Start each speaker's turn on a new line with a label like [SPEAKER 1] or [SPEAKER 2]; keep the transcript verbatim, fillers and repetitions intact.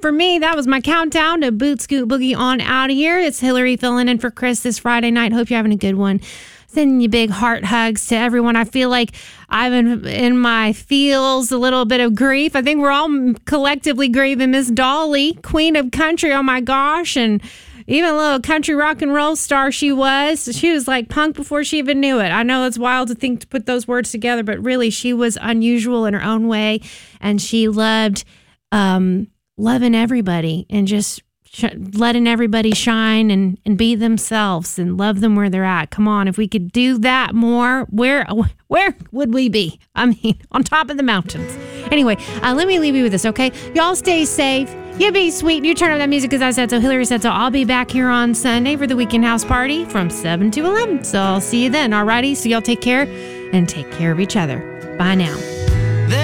[SPEAKER 1] for me. That was my countdown to Boot Scoot Boogie on out of here. It's Hillary filling in for Chris this Friday night. Hope you're having a good one. Sending you big heart hugs to everyone. I feel like I'm in, in my feels a little bit of grief. I think we're all collectively grieving Miss Dolly, queen of country. Oh my gosh. And even a little country rock and roll star she was. She was like punk before she even knew it. I know it's wild to think to put those words together, but really she was unusual in her own way. And she loved um, loving everybody and just letting everybody shine and, and be themselves and love them where they're at. Come on, if we could do that more, where where would we be? I mean, on top of the mountains. Anyway, uh, let me leave you with this, okay? Y'all stay safe. You be sweet. You turn up that music because I said so. Hillary said so. I'll be back here on Sunday for the weekend house party from seven to eleven. So I'll see you then, alrighty? So y'all take care and take care of each other. Bye now.